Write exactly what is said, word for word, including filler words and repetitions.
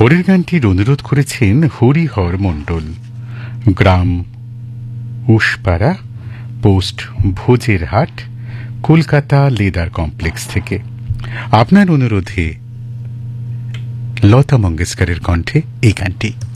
পরের গানটির অনুরোধ করেছেন হরিহর মণ্ডল, গ্রাম উশপাড়া, post Bhojerhat, Kolkata leather complex থেকে। আপনার অনুরোধে লতা মঙ্গেশকরের কণ্ঠে এই গানটি।